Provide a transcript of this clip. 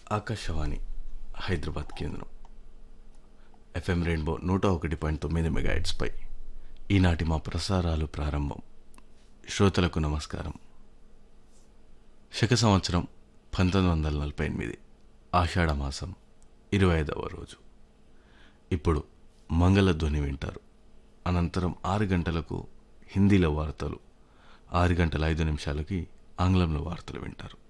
ఆకాశవాణి హైదరాబాద్ కేంద్రం FM rainbow 101.9 మెగాహెర్ట్జ్పై ఈనాటి మా ప్రసారాలు ప్రారంభం. శ్రోతలకు నమస్కారం. శక సంవత్సరం 1948 ఆషాఢమాసం 25వ రోజు. ఇప్పుడు మంగళధ్వని వింటారు. అనంతరం 6 గంటలకు హిందీలో వార్తలు, 6 గంటల 5 నిమిషాలకి ఆంగ్లంలో వార్తలు వింటారు.